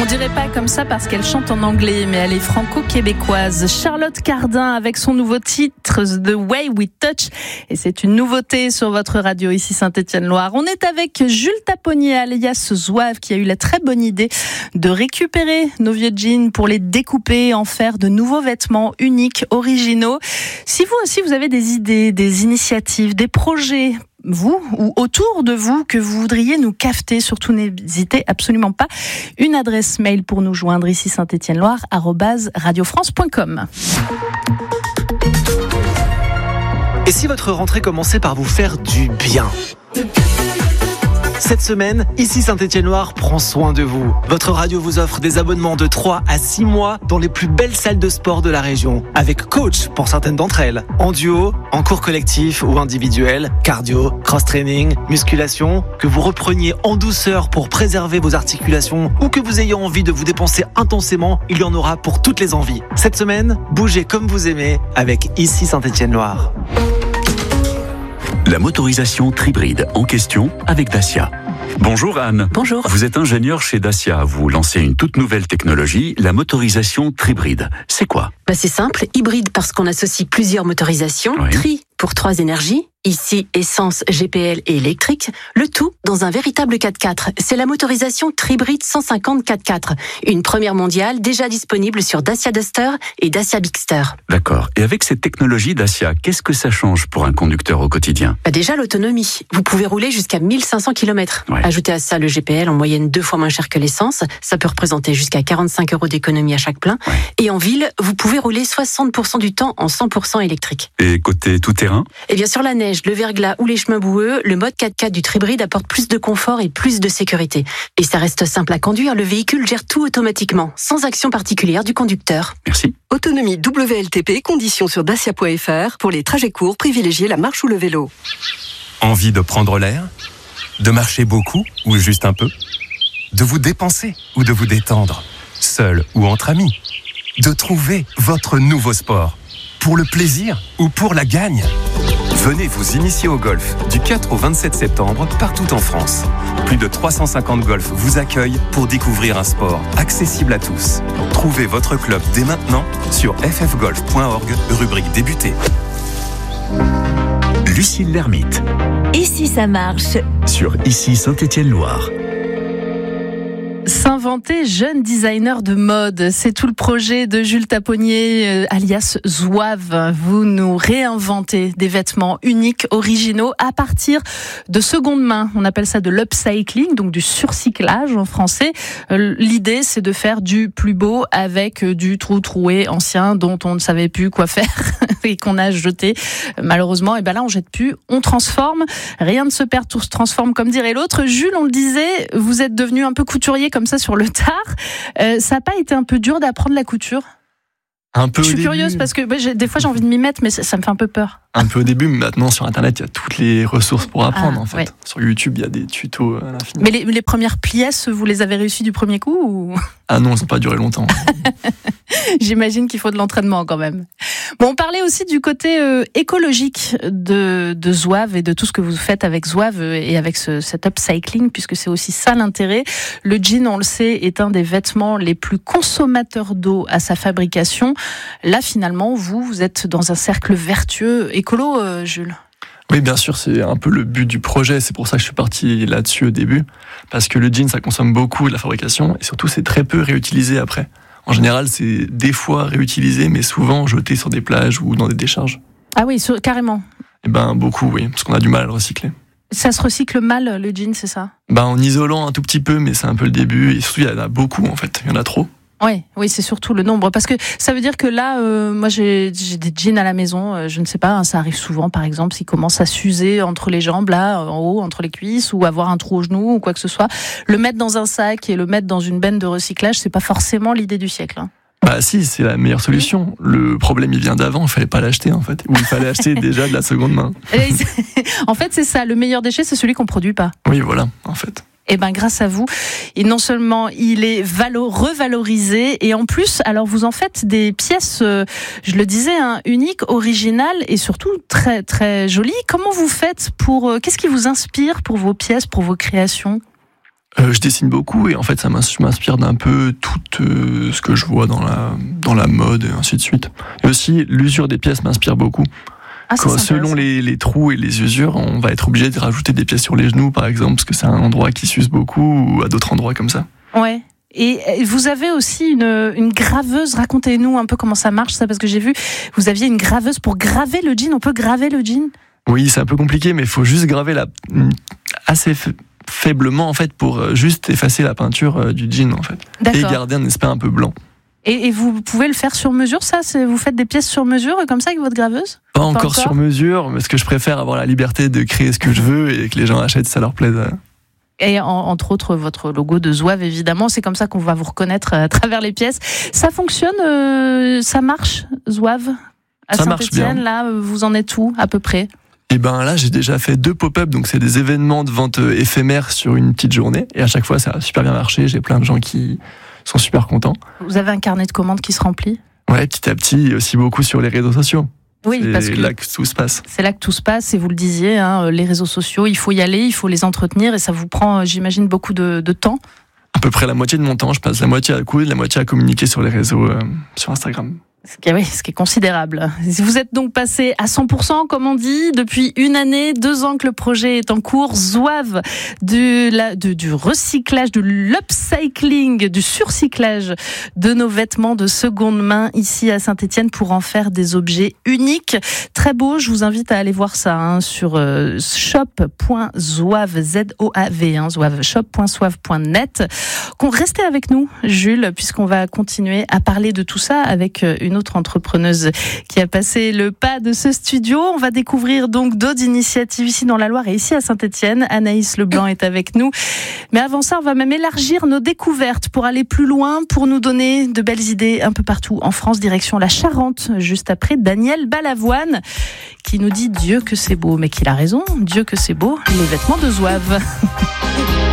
On dirait pas comme ça parce qu'elle chante en anglais, mais elle est franco-québécoise. Charlotte Cardin avec son nouveau titre The Way We Touch. Et c'est une nouveauté sur votre radio ici Saint-Étienne-Loire. On est avec Jules Taponnier alias Zouave qui a eu la très bonne idée de récupérer nos vieux jeans pour les découper, en faire de nouveaux vêtements uniques, originaux. Si vous aussi vous avez des idées, des initiatives, des projets, vous ou autour de vous que vous voudriez nous cafeter, surtout n'hésitez absolument pas. Une adresse mail pour nous joindre ici Saint-Étienne-Loire @radiofrance.com. Et si votre rentrée commençait par vous faire du bien ? Cette semaine, ici Saint-Étienne-Loire prend soin de vous. Votre radio vous offre des abonnements de 3 à 6 mois dans les plus belles salles de sport de la région, avec coach pour certaines d'entre elles, en duo, en cours collectif ou individuel, cardio, cross-training, musculation, que vous repreniez en douceur pour préserver vos articulations ou que vous ayez envie de vous dépenser intensément, il y en aura pour toutes les envies. Cette semaine, bougez comme vous aimez avec ici Saint-Étienne-Loire. La motorisation Tribride en question avec Dacia. Bonjour Anne. Bonjour. Vous êtes ingénieur chez Dacia. Vous lancez une toute nouvelle technologie, la motorisation Tribride. C'est quoi ? C'est simple, hybride parce qu'on associe plusieurs motorisations, Oui. Tri pour 3 énergies, ici essence, GPL et électrique, le tout dans un véritable 4x4. C'est la motorisation Tribride 150 4x4, une première mondiale déjà disponible sur Dacia Duster et Dacia Bigster. D'accord. Et avec cette technologie Dacia, qu'est-ce que ça change pour un conducteur au quotidien ? Déjà l'autonomie, vous pouvez rouler jusqu'à 1500 km. Ouais. Ajoutez à ça le GPL en moyenne 2 fois moins cher que l'essence, ça peut représenter jusqu'à 45 € d'économie à chaque plein. Ouais. Et en ville, vous pouvez rouler 60% du temps en 100% électrique. Et côté tout-terrain ? Et bien sur la neige, le verglas ou les chemins boueux, le mode 4x4 du Tribride apporte plus de confort et plus de sécurité. Et ça reste simple à conduire, le véhicule gère tout automatiquement, sans action particulière du conducteur. Merci. Autonomie WLTP, conditions sur dacia.fr. Pour les trajets courts, privilégiez la marche ou le vélo. Envie de prendre l'air ? De marcher beaucoup ou juste un peu ? De vous dépenser ou de vous détendre ? Seul ou entre amis ? De trouver votre nouveau sport ? Pour le plaisir ou pour la gagne ? Venez vous initier au golf du 4 au 27 septembre partout en France. Plus de 350 golfs vous accueillent pour découvrir un sport accessible à tous. Trouvez votre club dès maintenant sur ffgolf.org, rubrique débuter. Lucille Lermite Ici ça marche. sur Ici Saint-Étienne-Loire. S'inventer jeune designer de mode, c'est tout le projet de Jules Taponnier, alias Zouave. Vous nous réinventez des vêtements uniques, originaux, à partir de seconde main. On appelle ça de l'upcycling, donc du surcyclage en français. L'idée, c'est de faire du plus beau avec du troué ancien dont on ne savait plus quoi faire et qu'on a jeté. Malheureusement, et là, on jette plus, on transforme. Rien ne se perd, tout se transforme, comme dirait l'autre. Jules, on le disait, vous êtes devenu un peu couturier comme ça sur le tard. Ça n'a pas été un peu dur d'apprendre la couture ? Un peu Je suis au début. curieuse parce que des fois j'ai envie de m'y mettre, mais ça me fait un peu peur. Un peu au début, mais maintenant sur Internet, il y a toutes les ressources pour apprendre en fait. Ouais. Sur YouTube, il y a des tutos à l'infini. Mais les premières pièces, vous les avez réussies du premier coup ou... Ah non, elles n'ont pas duré longtemps. J'imagine qu'il faut de l'entraînement quand même. Bon, on parlait aussi du côté écologique de Zouave et de tout ce que vous faites avec Zouave et avec cet upcycling, puisque c'est aussi ça l'intérêt. Le jean, on le sait, est un des vêtements les plus consommateurs d'eau à sa fabrication. Là, finalement, vous êtes dans un cercle vertueux écolo, Jules. Oui, bien sûr, c'est un peu le but du projet. C'est pour ça que je suis parti là-dessus au début. Parce que le jean, ça consomme beaucoup de la fabrication et surtout, c'est très peu réutilisé après. En général, c'est des fois réutilisé, mais souvent jeté sur des plages ou dans des décharges. Ah oui, carrément. Eh ben, beaucoup, oui, parce qu'on a du mal à le recycler. Ça se recycle mal, le jean, c'est ça ? En isolant un tout petit peu, mais c'est un peu le début. Et surtout, il y en a beaucoup, en fait. Il y en a trop. Oui, c'est surtout le nombre. Parce que ça veut dire que là, moi j'ai des jeans à la maison, je ne sais pas, ça arrive souvent par exemple, s'ils commencent à s'user entre les jambes, là, en haut, entre les cuisses, ou avoir un trou au genou, ou quoi que ce soit. Le mettre dans un sac et le mettre dans une benne de recyclage, c'est pas forcément l'idée du siècle. Hein. Si, c'est la meilleure solution. Le problème, il vient d'avant, il fallait pas l'acheter en fait. Ou il fallait acheter déjà de la seconde main. En fait, c'est ça, le meilleur déchet, c'est celui qu'on produit pas. Oui, voilà, en fait. Eh ben, grâce à vous, et non seulement il est revalorisé, et en plus, alors vous en faites des pièces, je le disais, uniques, originales et surtout très très jolies. Comment vous faites qu'est-ce qui vous inspire pour vos pièces, pour vos créations ? Je dessine beaucoup et en fait, je m'inspire d'un peu tout ce que je vois dans la mode et ainsi de suite. Et aussi, l'usure des pièces m'inspire beaucoup. Selon les trous et les usures, on va être obligé de rajouter des pièces sur les genoux, par exemple, parce que c'est un endroit qui s'use beaucoup, ou à d'autres endroits comme ça. Ouais. Et vous avez aussi une graveuse. Racontez-nous un peu comment ça marche, ça, parce que j'ai vu, vous aviez une graveuse pour graver le jean. On peut graver le jean ? Oui, c'est un peu compliqué, mais il faut juste graver assez faiblement, en fait, pour juste effacer la peinture du jean, en fait. D'accord. Et garder un aspect un peu blanc. Et vous pouvez le faire sur mesure, ça ? Vous faites des pièces sur mesure, comme ça, avec votre graveuse ? Pas encore sur mesure, parce que je préfère avoir la liberté de créer ce que je veux et que les gens achètent si ça leur plaise. Et entre autres, votre logo de Zouave, évidemment. C'est comme ça qu'on va vous reconnaître à travers les pièces. Ça fonctionne, ça marche, Zouave ? À Saint-Étienne, là, vous en êtes où, à peu près ? Et ben là, j'ai déjà fait 2 pop-up, donc c'est des événements de vente éphémères sur une petite journée. Et à chaque fois, ça a super bien marché. J'ai plein de gens qui sont super contents. Vous avez un carnet de commandes qui se remplit ? Ouais, petit à petit, et aussi beaucoup sur les réseaux sociaux. Oui, parce que c'est là que tout se passe. C'est là que tout se passe, et vous le disiez, les réseaux sociaux, il faut y aller, il faut les entretenir, et ça vous prend, j'imagine, beaucoup de temps. À peu près la moitié de mon temps, je passe la moitié à coudre, la moitié à communiquer sur les réseaux, sur Instagram. Ce qui est considérable. Vous êtes donc passé à 100%, comme on dit, depuis 1 année, 2 ans que le projet est en cours. Zouave, du recyclage, de l'upcycling, du surcyclage de nos vêtements de seconde main ici à Saint-Étienne pour en faire des objets uniques. Très beau, je vous invite à aller voir ça sur shop.zouave, Z-O-A-V, zouaveshop.zouave.net. Restez avec nous, Jules, puisqu'on va continuer à parler de tout ça avec une autre entrepreneuse qui a passé le pas de ce studio. On va découvrir donc d'autres initiatives ici dans la Loire et ici à Saint-Étienne. Anaïs Leblanc est avec nous. Mais avant ça, on va même élargir nos découvertes pour aller plus loin, pour nous donner de belles idées un peu partout en France, direction la Charente, juste après Daniel Balavoine, qui nous dit Dieu que c'est beau. Mais qu'il a raison, Dieu que c'est beau, les vêtements de Zouave.